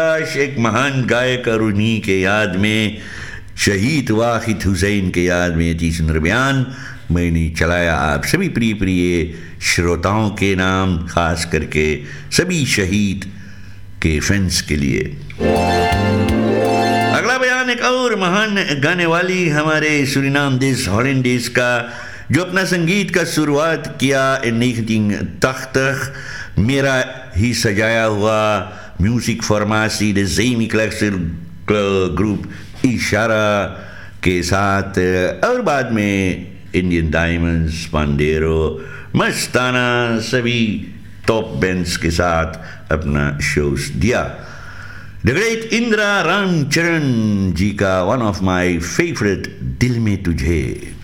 एक महान गायक और उन्हीं के याद में शहीद वाहिद हुसैन के याद में अति सुंदर बयान मैंने चलाया आप सभी प्रिय प्रिय श्रोताओं के नाम, खास करके सभी शहीद के फैंस के लिए। अगला बयान एक और महान गाने वाली हमारे सूरीनाम देश हॉलैंड देश का, जो अपना संगीत का शुरुआत किया इन 1980 मेरा ही सजाया हुआ म्यूजिक फॉर्मासी द ज़ेमी क्लैक्सर ग्रुप इशारा के साथ, और बाद में इंडियन डायमंड्स, पांडेरो, मस्ताना सभी टॉप बैंड्स के साथ अपना शोज दिया। द ग्रेट इंदिरा रामचरण जी का वन ऑफ माय फेवरेट दिल में तुझे।